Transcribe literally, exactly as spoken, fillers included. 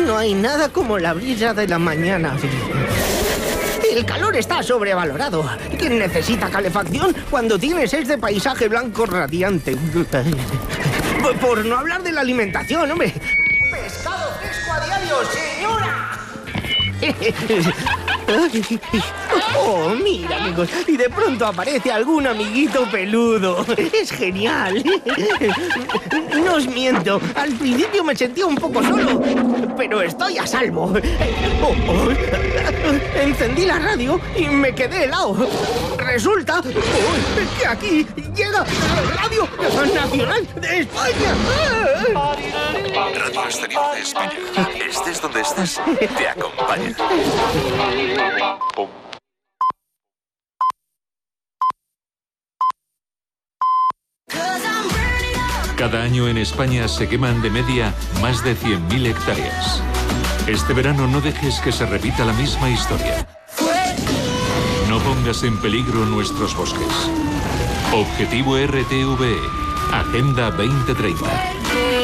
No hay nada como la brisa de la mañana. El calor está sobrevalorado. ¿Quién necesita calefacción cuando tienes este paisaje blanco radiante? Por no hablar de la alimentación, hombre. ¡Pescado fresco a diario, señora! Oh, mira, amigos. Y de pronto aparece algún amiguito peludo. Es genial. No os miento. Al principio me sentía un poco solo, pero estoy a salvo. Oh, oh. Encendí la radio y me quedé helado. Resulta oh, que aquí llega la Radio Nacional de España. Radio Exterior de España. Estés donde estés, te acompaña. Cada año en España se queman de media más de cien mil hectáreas. Este verano no dejes que se repita la misma historia. No pongas en peligro nuestros bosques. Objetivo R T V E. Agenda veinte treinta.